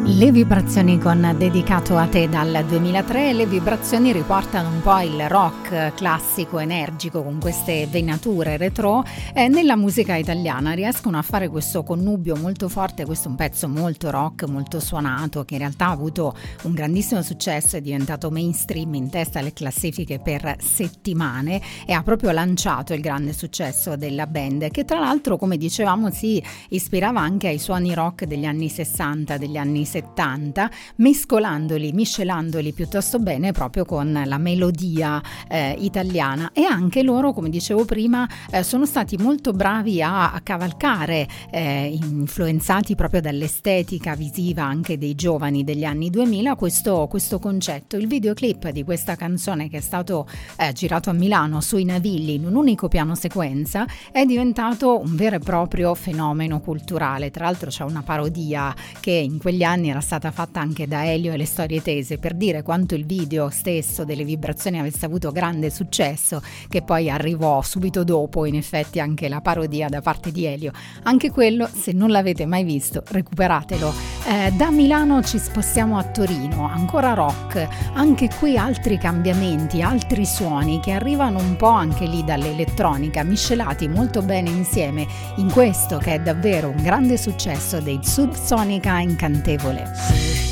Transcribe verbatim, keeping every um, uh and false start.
Le vibrazioni con Dedicato a te dal duemilatré. Le vibrazioni riportano un po' il rock classico energico con queste venature retro eh, nella musica italiana. Riescono a fare questo connubio molto forte. Questo è un pezzo molto rock, molto suonato, che in realtà ha avuto un grandissimo successo, è diventato mainstream, in testa alle classifiche per settimane e ha proprio lanciato il grande successo della band, che tra l'altro, come dicevamo, si ispirava anche ai suoni rock degli anni sessanta, degli anni settanta, mescolandoli, miscelandoli piuttosto bene proprio con la melodia eh, italiana. E anche loro, come dicevo prima, eh, sono stati molto bravi a, a cavalcare, eh, influenzati proprio dall'estetica visiva anche dei giovani degli anni duemila, questo, questo concetto. Il videoclip di questa canzone, che è stato eh, girato a Milano sui Navigli in un unico piano sequenza, è diventato un vero e proprio fenomeno culturale. Tra l'altro c'è una parodia che in quegli anni era stata fatta anche da Elio e le Storie Tese, per dire quanto il video stesso delle vibrazioni avesse avuto grande successo, che poi arrivò subito dopo in effetti anche la parodia da parte di Elio. Anche quello, se non l'avete mai visto, recuperatelo. Eh, da Milano ci spostiamo a Torino, ancora rock, anche qui altri cambiamenti, altri suoni che arrivano un po' anche lì dall'elettronica, miscelati molto bene insieme in questo che è davvero un grande successo dei Subsonica Incantevole.